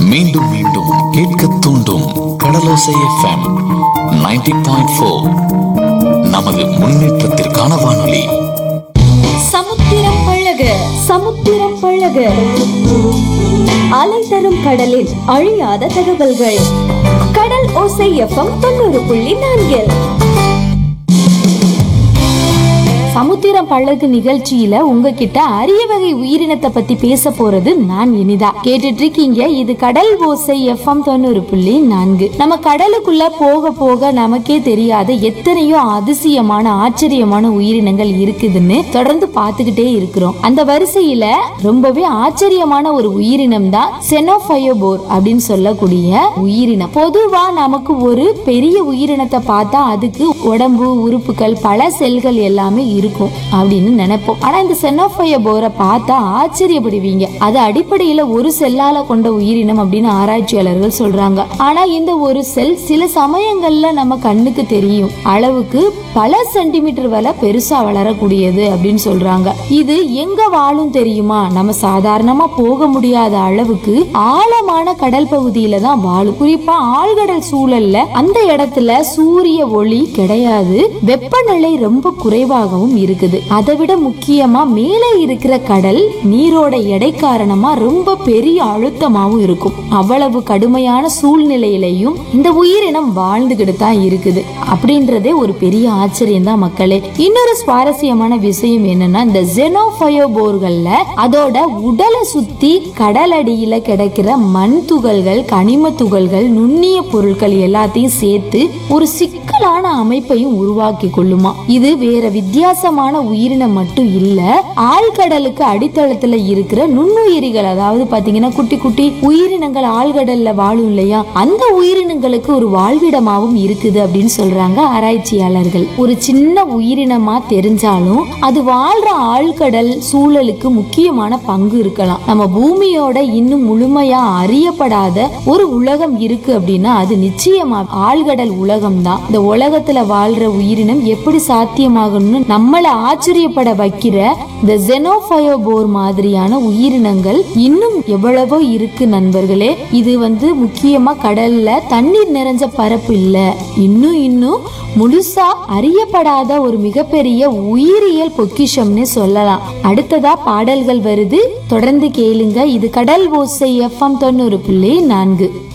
மீண்டும் மீண்டும் கேட்க தூண்டும் கடலோசை எஃப்எம் 90.4. நமது முன்னேற்றத்திற்கான வானொலி. சமுத்திரம் பழக சமுத்திரம் பழக, அலை தரும் கடலில் அழியாத தகவல்கள். கடல் ஓசை எஃப்எம் 90.4. சமுத்திரம் பழகு நிகழ்ச்சியில உங்ககிட்ட அரிய வகை உயிரினத்தை பத்தி பேச போறது நான் இனிதா. கேட்டுட்டு இருக்கீங்க, இது கடல் ஓசை எஃப்எம் 90.4. நம்ம கடலுக்குள்ள போக போக நமக்கே தெரியாத எத்தனையோ அதிசயமான ஆச்சரியமான உயிரினங்கள் இருக்குதுன்னு தொடர்ந்து பார்த்துக்கிட்டே இருக்கிறோம். அந்த வரிசையில ரொம்பவே ஆச்சரியமான ஒரு உயிரினம் தான் செனோபயோபோர் அப்படின்னு சொல்லக்கூடிய உயிரினம். பொதுவா நமக்கு ஒரு பெரிய உயிரினத்தை பார்த்தா அதுக்கு உடம்பு உறுப்புகள் பல செல்கள் எல்லாமே இருக்கும் அப்படின்னு நினைப்போம். ஆனா இந்த செனோபயோபோரை பார்த்தா ஆச்சரியப்படுவீங்க. அது அடிப்படையில ஒரு செல்லால கொண்ட உயிரினம் அப்படின்னு ஆராய்ச்சியாளர்கள் சொல்றாங்க. ஆனா இந்த ஒரு செல் சில சமயங்கள்ல நம்ம கண்ணுக்கு தெரியும் அளவுக்கு பல சென்டிமீட்டர் வரை பெருசா வளரக்கூடியது அப்படின்னு சொல்றாங்க. இது எங்க வாழும் தெரியுமா? நம்ம சாதாரணமா போக முடியாத அளவுக்கு ஆழமான கடல் பகுதியில தான் வாழும். குறிப்பா ஆழ்கடல் சூழல்ல அந்த இடத்துல சூரிய ஒளி கிடையாது, வெப்பநிலை ரொம்ப குறைவாகவும் இருக்குது. அதை விட முக்கியமா மேலே இருக்கிற கடல் நீரோட எடை காரணமா ரொம்ப பெரிய அழுத்தமாவும் இருக்கும். அவ்வளவு கடுமையான சூழ்நிலையிலையும் இந்த உயிரினம் வாழ்ந்துகிட்டு தான் இருக்குது அப்படின்றதே ஒரு பெரிய ஆச்சரியம் தான் மக்களே. இன்னொரு சுவாரஸ்யமான விஷயம் என்னன்னா, இந்த செனோபயோபோர்கள்ல அதோட உடலை சுத்தி கடலடியில கிடைக்கிற மண் துகள்கள், கனிம துகள்கள், நுண்ணிய பொருட்கள் எல்லாத்தையும் சேர்த்து ஒரு சிக்கலான அமைப்பையும் உருவாக்கி கொள்ளுமா. இது வேற வித்தியாசமான உயிரினம் மட்டும் இல்ல, ஆழ்கடலுக்கு அடித்தளத்துல இருக்கிற நுண்ணுயிரிகள், அதாவது பாத்தீங்கன்னா குட்டி குட்டி உயிரினங்கள் ஆழ்கடல்ல வாழும் இல்லையா, அந்த உயிரினங்களுக்கு ஒரு வாழ்விடமாவும் இருக்குது அப்படின்னு சொல்றாங்க ஆராய்ச்சியாளர்கள். ஒரு சின்ன உயிரினமா தெரிஞ்சாலும் அது வாழ்ற ஆழ்கடல் சூழலுக்கு முக்கியமான பங்கு இருக்கலாம். நம்ம பூமியோட இன்னும் முழுமையா அறியப்படாத ஒரு உலகம் இருக்கு அப்படின்னா அது நிச்சயமா ஆழ்கடல் உலகம் தான். இந்த உலகத்துல வாழ்ற உயிரினம் எப்படி சாத்தியமாகணும்னு நம்மள ஆச்சரியப்பட வைக்கிற இந்த செனோபயோபோர் மாதிரியான உயிரினங்கள் இன்னும் எவ்வளவோ இருக்கு நண்பர்களே. இது முக்கியமா கடல்ல தண்ணீர் நிறைஞ்ச பரப்பு இல்ல, இன்னும் முழுசா அறியப்படாத ஒரு மிகப்பெரிய உயிரியல் பொக்கிஷம்னு சொல்லலாம். அடுத்ததா பாடல்கள் வருது, தொடர்ந்து கேளுங்க. இது கடல் ஓசை எஃப்எம் 90.4.